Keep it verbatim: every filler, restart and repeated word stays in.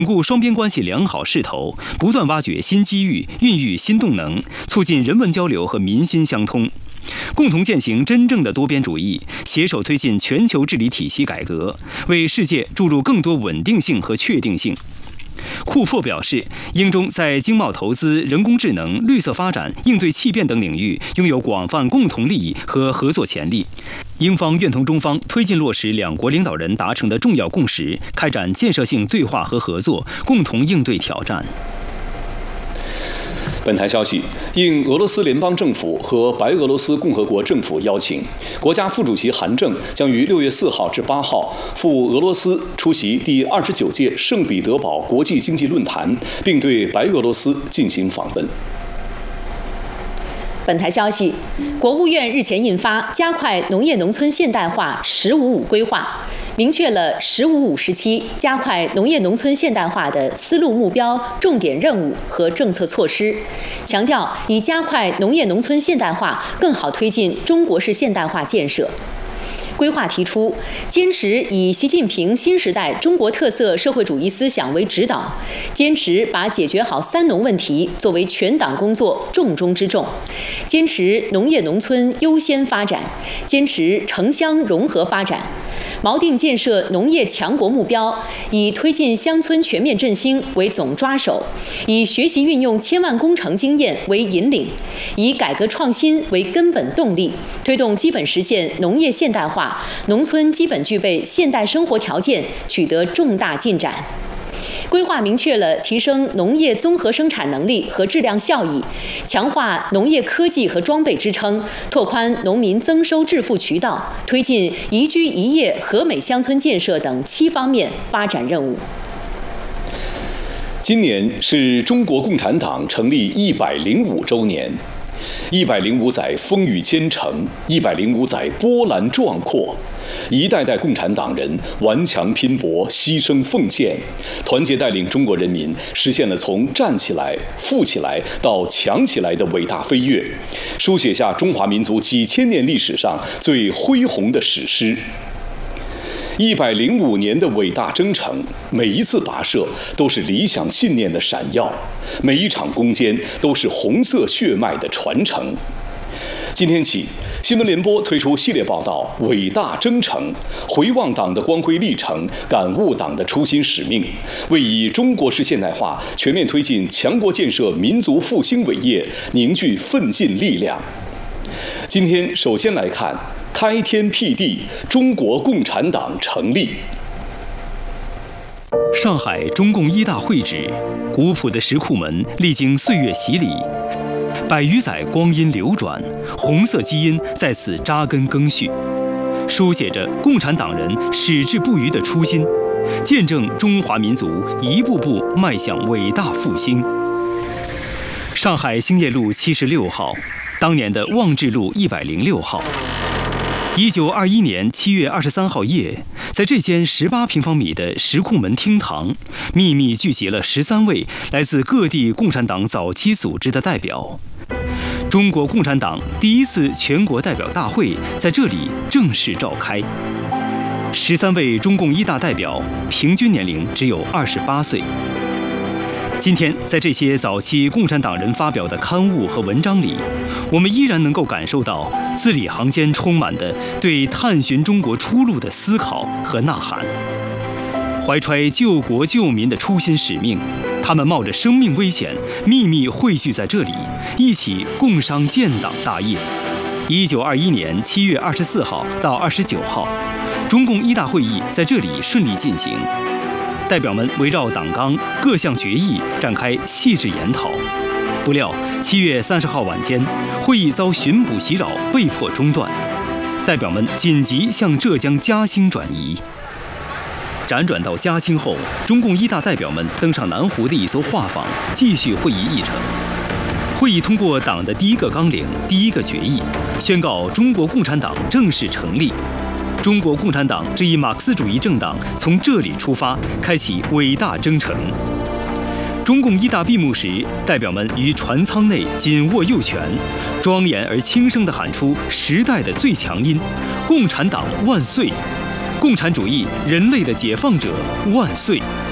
固双边关系良好势头，不断挖掘新机遇，孕育新动能，促进人文交流和民心相通，共同践行真正的多边主义，携手推进全球治理体系改革，为世界注入更多稳定性和确定性。库珀表示，英中在经贸投资、人工智能、绿色发展、应对气变等领域拥有广泛共同利益和合作潜力。英方愿同中方推进落实两国领导人达成的重要共识，开展建设性对话和合作，共同应对挑战。 本台消息，应俄罗斯联邦政府和白俄罗斯共和国政府邀请，国家副主席韩正将于六月四号至八号赴俄罗斯出席第二十九届圣彼得堡国际经济论坛，并对白俄罗斯进行访问。 本台消息，国务院日前印发《加快农业农村现代化“十五五”规划》，明确了“十五五”时期加快农业农村现代化的思路、目标、重点任务和政策措施，强调以加快农业农村现代化更好推进中国式现代化建设。规划提出，坚持以习近平新时代中国特色社会主义思想为指导，坚持把解决好三农问题作为全党工作重中之重，坚持农业农村优先发展，坚持城乡融合发展，锚定建设农业强国目标，以推进乡村全面振兴为总抓手，以学习运用千万工程经验为引领，以改革创新为根本动力，推动基本实现农业现代化，农村基本具备现代生活条件，取得重大进展。规划明确了提升农业综合生产能力和质量效益，强化农业科技和装备支撑，拓宽农民增收致富渠道，推进宜居宜业和美乡村建设等七方面发展任务。 今年是中国共产党成立一百零五周年。一百零五载风雨兼程，一百零五载波澜壮阔，一代代共产党人顽强拼搏、牺牲奉献，团结带领中国人民实现了从站起来、富起来到强起来的伟大飞跃，书写下中华民族几千年历史上最恢宏的史诗。一百零五年的伟大征程，每一次跋涉都是理想信念的闪耀，每一场攻坚都是红色血脉的传承。今天起，新闻联播推出系列报道《伟大征程》，回望党的光辉历程，感悟党的初心使命，为以中国式现代化全面推进强国建设民族复兴伟业凝聚奋进力量。今天首先来看开天辟地，中国共产党成立。 上海中共一大会址，古朴的石库门历经岁月洗礼，百余载光阴流转，红色基因在此扎根耕耘，书写着共产党人矢志不渝的初心，见证中华民族一步步迈向伟大复兴。上海兴业路七十六号，当年的望志路一百零六号。一九二一年七月二十三号夜，在这间十八平方米的石库门厅堂，秘密聚集了十三位来自各地共产党早期组织的代表。中国共产党第一次全国代表大会在这里正式召开。十三位中共一大代表，平均年龄只有二十八岁。今天，在这些早期共产党人发表的刊物和文章里，我们依然能够感受到字里行间充满的对探寻中国出路的思考和呐喊。怀揣救国救民的初心使命，他们冒着生命危险，秘密汇聚在这里，一起共商建党大业。一九二一年七月二十四号到二十九号，中共一大会议在这里顺利进行。代表们围绕党纲各项决议展开细致研讨，不料七月三十号晚间，会议遭巡捕袭扰，被迫中断。代表们紧急向浙江嘉兴转移。辗转到嘉兴后，中共一大代表们登上南湖的一艘画舫，继续会议议程。会议通过党的第一个纲领、第一个决议，宣告中国共产党正式成立。中国共产党这一马克思主义政党从这里出发，开启伟大征程。中共一大闭幕时，代表们于船舱内紧握右拳，庄严而轻声地喊出时代的最强音：共产党万岁！共产主义，人类的解放者万岁！